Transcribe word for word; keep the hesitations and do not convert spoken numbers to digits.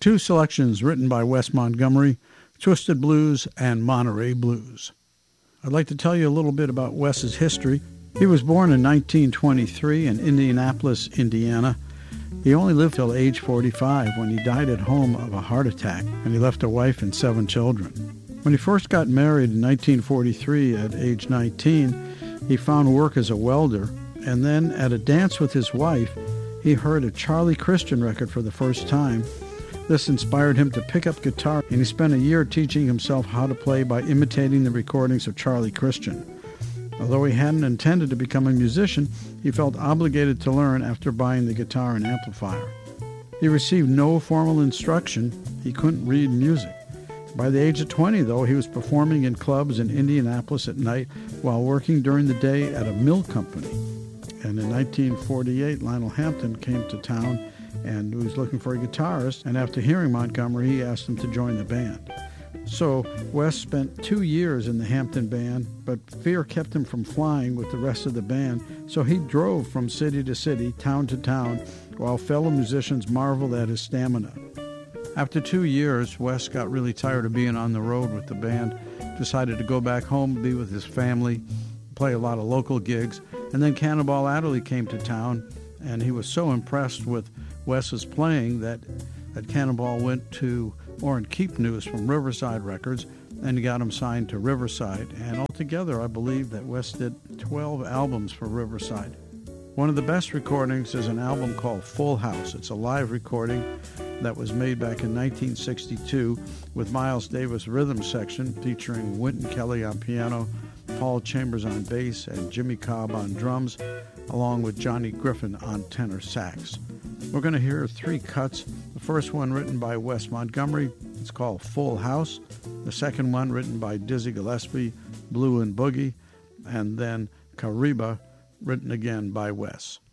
Two selections written by Wes Montgomery, Twisted Blues and Monterey Blues. I'd like to tell you a little bit about Wes's history. He was born in nineteen twenty-three in Indianapolis, Indiana. He only lived till age forty-five when he died at home of a heart attack, and he left a wife and seven children. When he first got married in nineteen forty-three at age nineteen, he found work as a welder, and then at a dance with his wife, he heard a Charlie Christian record for the first time. This inspired him to pick up guitar, and he spent a year teaching himself how to play by imitating the recordings of Charlie Christian. Although he hadn't intended to become a musician, he felt obligated to learn after buying the guitar and amplifier. He received no formal instruction. He couldn't read music. By the age of twenty, though, he was performing in clubs in Indianapolis at night while working during the day at a mill company. And in nineteen forty-eight, Lionel Hampton came to town and was looking for a guitarist, and after hearing Montgomery, he asked him to join the band. So Wes spent two years in the Hampton band, but fear kept him from flying with the rest of the band, so he drove from city to city, town to town, while fellow musicians marveled at his stamina. After two years, Wes got really tired of being on the road with the band, decided to go back home, be with his family, play a lot of local gigs, and then Cannonball Adderley came to town, and he was so impressed with Wes's playing that, that Cannonball went to Orrin Keepnews from Riverside Records, and he got him signed to Riverside. And altogether, I believe that Wes did twelve albums for Riverside. One of the best recordings is an album called Full House. It's a live recording that was made back in nineteen sixty-two with Miles Davis rhythm section featuring Wynton Kelly on piano, Paul Chambers on bass, and Jimmy Cobb on drums, along with Johnny Griffin on tenor sax. We're going to hear three cuts. The first one written by Wes Montgomery. It's called Full House. The second one written by Dizzy Gillespie, Blue and Boogie. And then Cariba, written again by Wes.